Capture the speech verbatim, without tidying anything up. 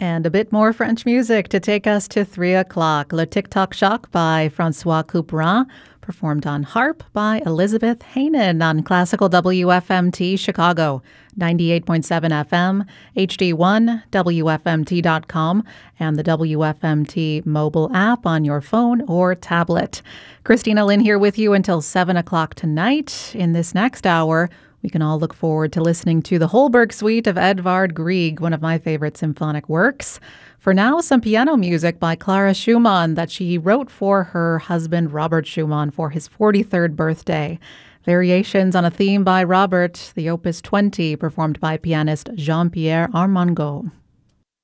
And a bit more French music to take us to three o'clock. Le Tic-Tac Choc by Francois Couperin, performed on harp by Elizabeth Hainan on Classical W F M T Chicago, ninety-eight point seven F M, H D one, W F M T dot com, and the W F M T mobile app on your phone or tablet. Christina Lynn here with you until seven o'clock tonight. In this next hour, we can all look forward to listening to the Holberg Suite of Edvard Grieg, one of my favorite symphonic works. For now, some piano music by Clara Schumann that she wrote for her husband Robert Schumann for his forty-third birthday. Variations on a theme by Robert, the Opus twenty, performed by pianist Jean-Pierre Armengaud.